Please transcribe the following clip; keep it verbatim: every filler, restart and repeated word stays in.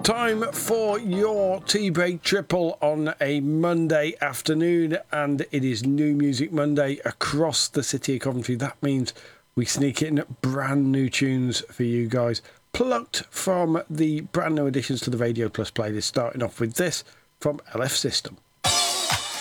Time for your tea break triple on a Monday afternoon, and it is New Music Monday across the city of Coventry. That means we sneak in brand new tunes for you guys, plucked from the brand new additions to the Radio Plus playlist, starting off with this from L F System.